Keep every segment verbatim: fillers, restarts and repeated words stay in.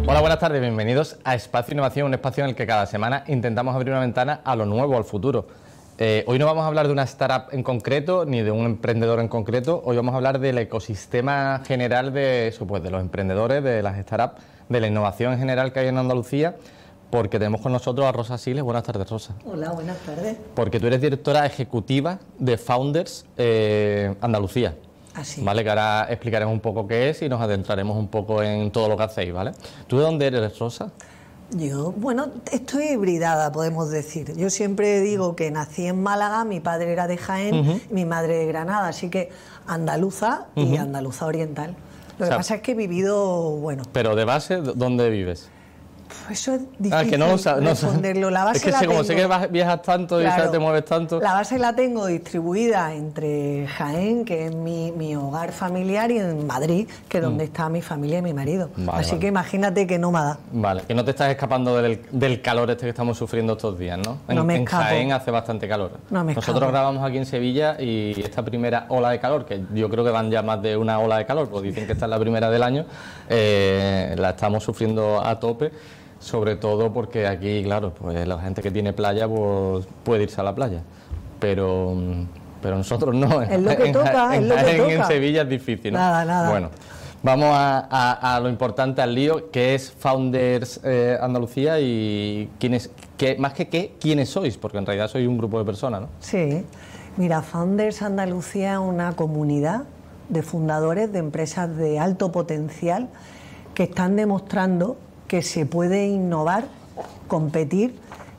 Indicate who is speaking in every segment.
Speaker 1: Hola, buenas tardes, bienvenidos a Espacio Innovación, un espacio en el que cada semana intentamos abrir una ventana a lo nuevo, al futuro. Eh, hoy no vamos a hablar de una startup en concreto, ni de un emprendedor en concreto, hoy vamos a hablar del ecosistema general de, eso, pues, de los emprendedores, de las startups, de la innovación en general que hay en Andalucía, porque tenemos con nosotros a Rosa Siles. Buenas tardes, Rosa.
Speaker 2: Hola, buenas tardes.
Speaker 1: Porque tú eres directora ejecutiva de Founders eh, Andalucía.
Speaker 2: Así.
Speaker 1: Vale, que ahora explicaremos un poco qué es y nos adentraremos un poco en todo lo que hacéis, ¿vale? ¿Tú de dónde eres, Rosa?
Speaker 2: Yo, bueno, estoy hibridada, podemos decir. Yo siempre digo que nací en Málaga, mi padre era de Jaén, uh-huh. y mi madre de Granada, así que andaluza y uh-huh. andaluza oriental. Lo que o sea, pasa es que he vivido, bueno...
Speaker 1: Pero de base, ¿dónde vives?
Speaker 2: Pues eso es difícil
Speaker 1: ah, que no lo sabes,
Speaker 2: responderlo. La base
Speaker 1: es que
Speaker 2: la
Speaker 1: sé, como
Speaker 2: tengo,
Speaker 1: sé que viajas tanto claro, y te mueves tanto...
Speaker 2: La base la tengo distribuida entre Jaén, que es mi, mi hogar familiar, y en Madrid, que es donde mm. está mi familia y mi marido. Vale, Así vale. que imagínate que nómada. Vale,
Speaker 1: que no te estás escapando del, del calor este que estamos sufriendo estos días, ¿no? En,
Speaker 2: no me
Speaker 1: en
Speaker 2: escapo.
Speaker 1: Jaén hace bastante calor.
Speaker 2: No me
Speaker 1: Nosotros
Speaker 2: escapo.
Speaker 1: grabamos aquí en Sevilla y esta primera ola de calor, que yo creo que van ya más de una ola de calor, porque dicen que esta es la primera del año, eh, la estamos sufriendo a tope. Sobre todo porque aquí, claro, pues la gente que tiene playa pues puede irse a la playa, pero pero nosotros no.
Speaker 2: Es lo que
Speaker 1: en,
Speaker 2: toca,
Speaker 1: en,
Speaker 2: es lo que
Speaker 1: en,
Speaker 2: toca.
Speaker 1: En Sevilla es difícil, ¿no?
Speaker 2: Nada, nada.
Speaker 1: Bueno, vamos a, a, a lo importante, al lío, que es Founders eh, Andalucía y quiénes, que, más que qué, quiénes sois, porque en realidad sois un grupo de personas, ¿no?
Speaker 2: Sí, mira, Founders Andalucía es una comunidad de fundadores de empresas de alto potencial que están demostrando que se puede innovar, competir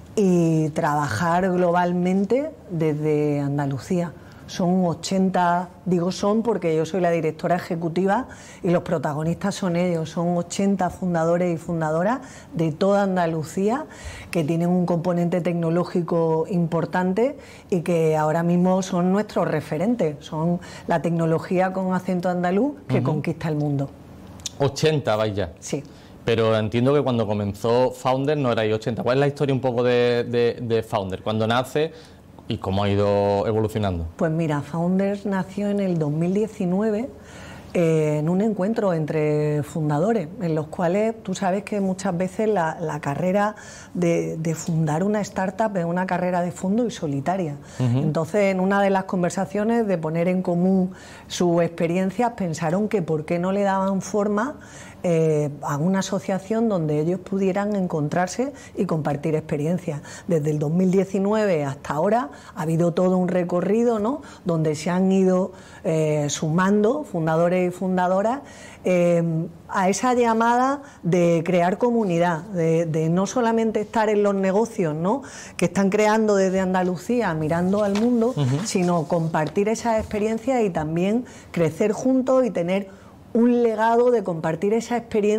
Speaker 2: y trabajar globalmente desde Andalucía. Son ochenta, digo son porque yo soy la directora ejecutiva y los protagonistas son ellos, son ochenta fundadores y fundadoras de toda Andalucía que tienen un componente tecnológico importante y que ahora mismo son nuestros referentes, son la tecnología con acento andaluz que uh-huh. conquista el mundo.
Speaker 1: ochenta, vais ya.
Speaker 2: Sí.
Speaker 1: Pero entiendo que cuando comenzó Founder no erais ochenta. ¿Cuál es la historia un poco de, de, de Founder? ¿Cuándo nace y cómo ha ido evolucionando?
Speaker 2: Pues mira, Founders nació en el dos mil diecinueve eh, en un encuentro entre fundadores, en los cuales tú sabes que muchas veces la, la carrera de, de fundar una startup es una carrera de fondo y solitaria. Uh-huh. Entonces, en una de las conversaciones de poner en común sus experiencias, pensaron que por qué no le daban forma Eh, a una asociación donde ellos pudieran encontrarse y compartir experiencias. Desde el dos mil diecinueve hasta ahora ha habido todo un recorrido, ¿no?, donde se han ido eh, sumando fundadores y fundadoras eh, a esa llamada de crear comunidad, de, de no solamente estar en los negocios, ¿no?, que están creando desde Andalucía mirando al mundo, uh-huh. sino compartir esas experiencias y también crecer juntos y tener un legado de compartir esa experiencia